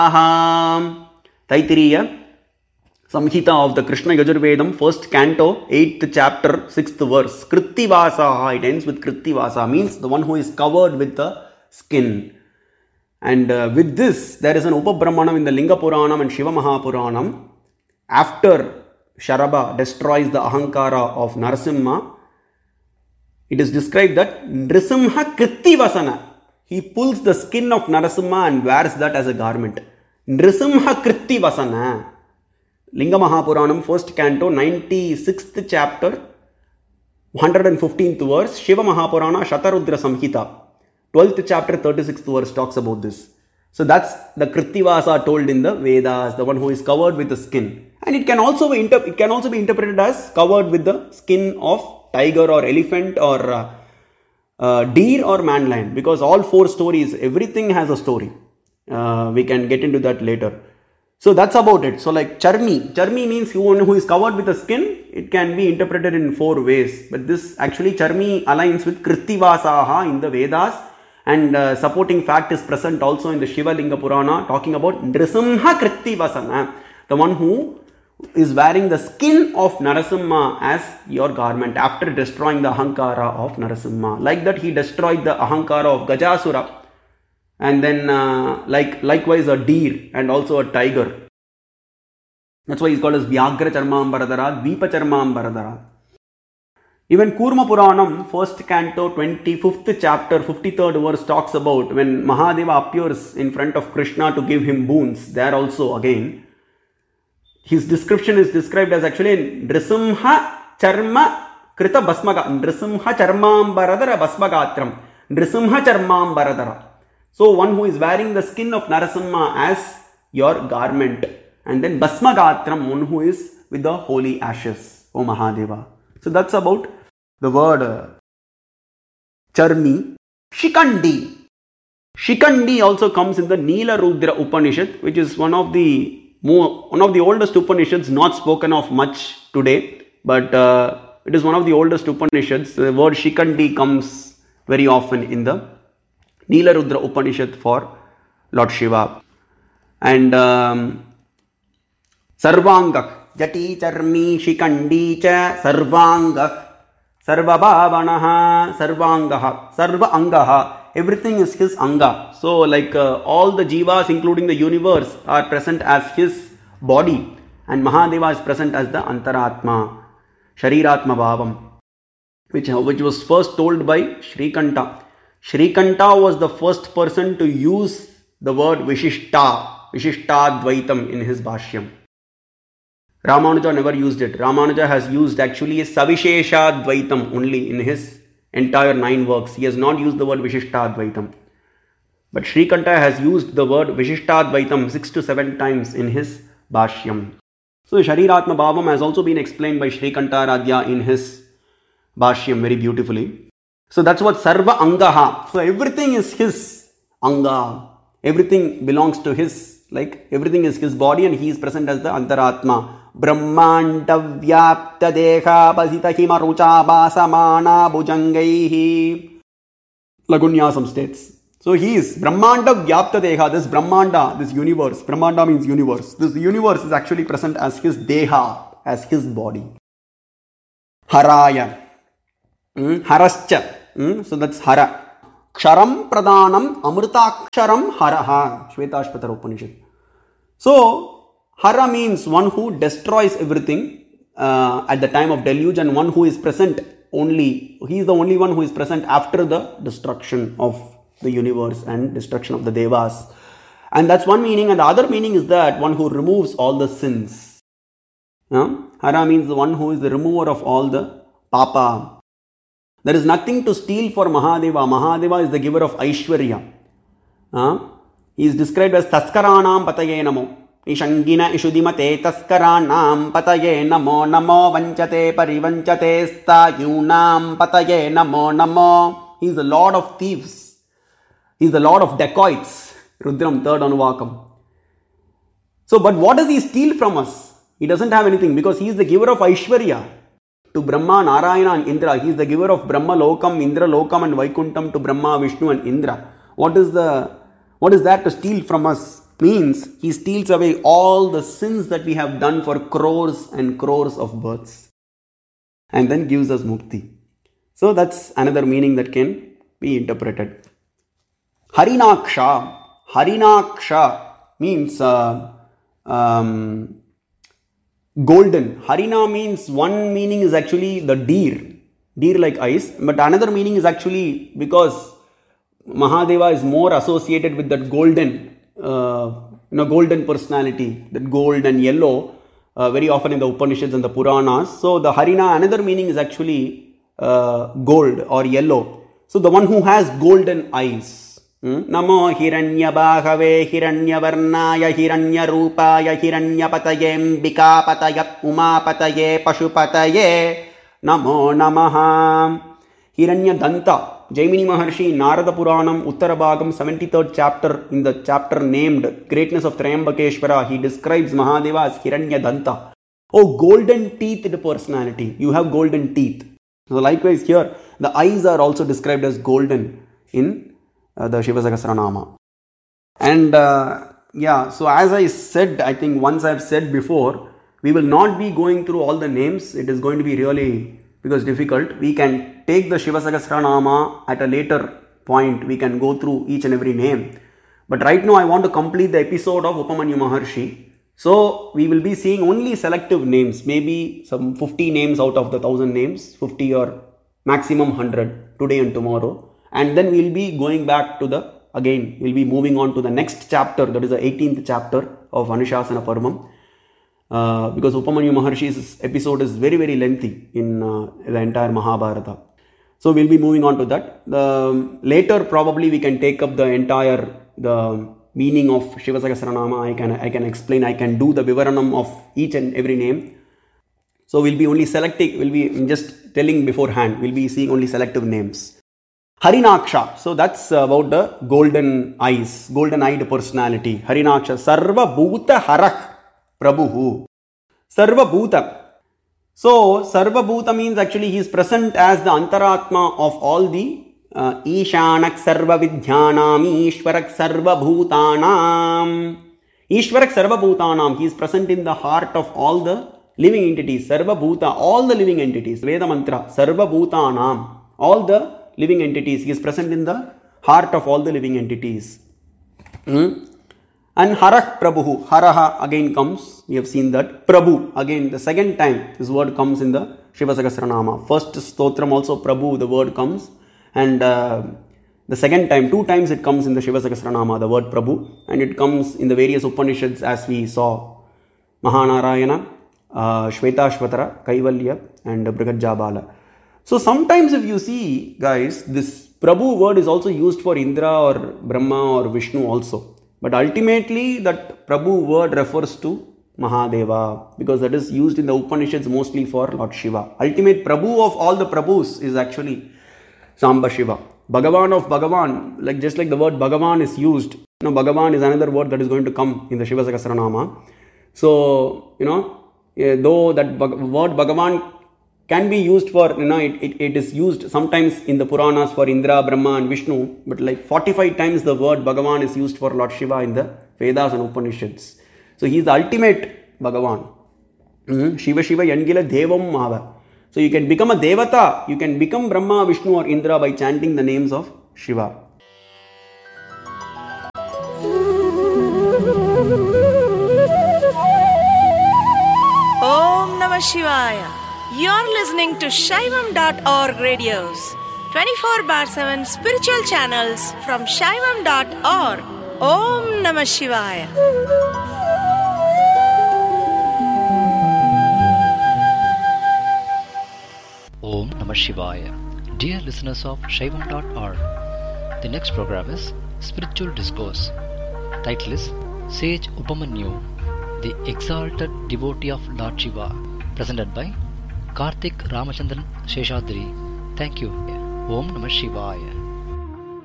Aham. Taittiriya Samhita of the Krishna Yajurvedam, 1st canto, 8th chapter, 6th verse. Krittivasa, it ends with Krittivasa, means the one who is covered with the skin. And with this, there is an Upabrahmanam in the Linga Puranam and Shiva Mahapuranam. After Sharaba destroys the Ahankara of Narasimha, it is described that Nrisimha Krittivasana. He pulls the skin of Narasimha and wears that as a garment. Nrisimha Krittivasana. Linga Mahapuranam, 1st canto, 96th chapter, 115th verse. Shiva Mahapurana, Shatarudra Samhita, 12th chapter, 36th verse talks about this. So that's the Krittivasa told in the Vedas, the one who is covered with the skin. And it can also be interpreted as covered with the skin of tiger or elephant or deer or man lion, because all 4 stories, everything has a story. We can get into that later. So that's about it. So like Charmi means one who is covered with the skin. It can be interpreted in 4 ways. But this actually Charmi aligns with Krittivasaha in the Vedas, and supporting fact is present also in the Shiva Linga Purana, talking about Nrisimha Krittivasana, the one who is wearing the skin of Narasimha as your garment after destroying the Ahankara of Narasimha. Like that he destroyed the Ahankara of Gajasura. And then likewise a deer and also a tiger. That's why he's called as Vyagra Charmambaradara, Dvipa Charmambaradara. Even Kurma Puranam, 1st canto, 25th chapter, 53rd verse talks about when Mahadeva appears in front of Krishna to give him boons. There also again, his description is described as actually Nrisimha Charma Krita Basmaga, Nrisimha Charmambaradara Basmagatram, Nrisimha Charmambaradara. So one who is wearing the skin of Narasimha as your garment, and then Basmagatram, one who is with the holy ashes, O Mahadeva. So that's about the word Charmi. Shikandi. Shikandi also comes in the Nila Rudra Upanishad, which is one of the oldest Upanishads, not spoken of much today, but it is one of the oldest Upanishads. The word Shikandi comes very often in the Nila Rudra Upanishad for Lord Shiva. And Sarvangak, Jati Charmi Shikandi Cha Sarvangak, Sarvabhavanaha Sarvangaha, Sarva Angaha, everything is his Anga. So like all the Jivas, including the universe, are present as his body, and Mahadeva is present as the Antaratma, Shariratma Bhavam, which was first told by Shrikanta. Shrikanta was the first person to use the word Vishishtadvaitam in his Bhashyam. Ramanuja never used it. Ramanuja has used actually Savisheshadvaitam only in his entire 9 works. He has not used the word Vishishtadvaitam. But Shrikanta has used the word Vishishtadvaitam 6 to 7 times in his Bhashyam. So Shariratma Bhavam has also been explained by Shrikanta Radhya in his Bhashyam very beautifully. So that's what Sarva Angaha. So everything is his Anga. Everything belongs to his, like everything is his body, and he is present as the Antaratma. Brahmanda Vyapta Deha Pasita Hima Rucha Basamana Bhujangaihi. Lagunyasam states. So he is Brahmanda Vyapta Deha. This Brahmanda, this universe. Brahmanda means universe. This universe is actually present as his Deha, as his body. Haraya. Harascha. So that's Hara. Ksharam Pradhanam Amritaksharam Haraha. Shvetashpatara Upanishad. So Hara means one who destroys everything at the time of deluge, and one who is present only. He is the only one who is present after the destruction of the universe and destruction of the Devas. And that's one meaning. And the other meaning is that one who removes all the sins. Hara means the one who is the remover of all the Papa. There is nothing to steal for Mahadeva. Mahadeva is the giver of Aishwarya. He is described as Taskaranam Pataye Namo. Ishangina Ishudimate Taskaranam Pataye Namo Namo Vanchate Parivanchate Stayunam Pataye Namo Namo. He is the Lord of thieves. He is the Lord of dacoits. Rudram, 3rd Anuvakam. So, but what does he steal from us? He doesn't have anything, because he is the giver of Aishwarya. To Brahma, Narayana and Indra. He is the giver of Brahma Lokam, Indra Lokam and Vaikuntham to Brahma, Vishnu and Indra. What is that to steal from us? means he steals away all the sins that we have done for crores and crores of births and then gives us mukti. So that's another meaning that can be interpreted. Harinaksha. Harinaksha means golden. Harina means one meaning is actually the deer like eyes, but another meaning is actually because Mahadeva is more associated with that golden, golden personality, that gold and yellow, very often in the Upanishads and the Puranas. So the Harina, another meaning is actually gold or yellow. So the one who has golden eyes. Namo Hiranya Bhagave Hiranya Varnaya Hiranya Rupaya Hiranya Pataye Mbika Pataya Uma Pataye Pashupataye Namo Namaha. Hiranya Danta. Jaimini Maharshi, Narada Puranam, Uttarabhagam, 73rd chapter, in the chapter named Greatness of Triambakeshwara, he describes Mahadeva as Hiranya Danta. Oh, golden teethed personality. You have golden teeth. So likewise here, the eyes are also described as golden in the Shiva Sahasranama. And so as I said, I think once I've said before, we will not be going through all the names. It is going to be really difficult. We can take the Shiva Sahasranama at a later point. We can go through each and every name. But right now I want to complete the episode of Upamanyu Maharshi. So we will be seeing only selective names, maybe some 50 names out of the 1000 names, 50 or maximum 100 today and tomorrow. And then we will be going back to we'll be moving on to the next chapter, that is the 18th chapter of Anushasana Parvam. Because Upamanyu Maharshi's episode is very, very lengthy in the entire Mahabharata. So we'll be moving on to that. Later probably we can take up the meaning of Shiva Sahasranama. I can explain, I can do the Vivaranam of each and every name. So we'll be only selecting, we'll be just telling beforehand, we'll be seeing only selective names. Harinaksha. So that's about the golden eyes, golden eyed personality. Harinaksha. Sarva Bhuta Harah Prabhu. Sarva Bhuta. So Sarva Bhuta means actually he is present as the Antaratma of all the Ishanak Sarva Vidhyanam, Ishwarak Sarva Bhutanam. Ishwarak Sarva Bhutanam. He is present in the heart of all the living entities. Sarva Bhuta, all the living entities. Veda Mantra. Sarva Bhutanam. All the living entities. He is present in the heart of all the living entities. And Harah Prabhu. Haraha again comes. We have seen that. Prabhu. Again, the second time this word comes in the Shiva Sahasranama. First stotram also Prabhu, the word comes. And the second time, 2 times it comes in the Shiva Sahasranama, the word Prabhu. And it comes in the various Upanishads as we saw. Mahanarayana, Shvetashvatara, Kaivalya and Brihajabala. So sometimes if you see, guys, this Prabhu word is also used for Indra or Brahma or Vishnu also. But ultimately that Prabhu word refers to Mahadeva, because that is used in the Upanishads mostly for Lord Shiva. Ultimate Prabhu of all the Prabhus is actually Samba Shiva. Bhagavan of Bhagavan, just like the word Bhagavan is used. Bhagavan is another word that is going to come in the Shiva Sahasranama. So, though that word Bhagavan can be used for, it is used sometimes in the Puranas for Indra, Brahma and Vishnu, but like 45 times the word Bhagavan is used for Lord Shiva in the Vedas and Upanishads. So he is the ultimate Bhagavan. Shiva Shiva Yangila Devam Mava. So you can become a Devata, you can become Brahma, Vishnu or Indra by chanting the names of Shiva. Om Namah Shivaya. You're listening to Shaivam.org radios, 24/7 spiritual channels from Shaivam.org. Om Namah Shivaya. Om Namah Shivaya. Dear listeners of Shaivam.org, the next program is Spiritual Discourse. Title is Sage Upamanyu, the Exalted Devotee of Lord Shiva, presented by Karthik Ramachandran Sheshadri. Thank you. Om Namah Shivaya.